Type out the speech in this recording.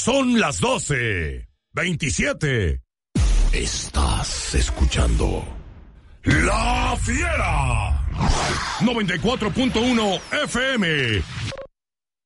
Son las 12:27. Estás escuchando La Fiera 94.1 FM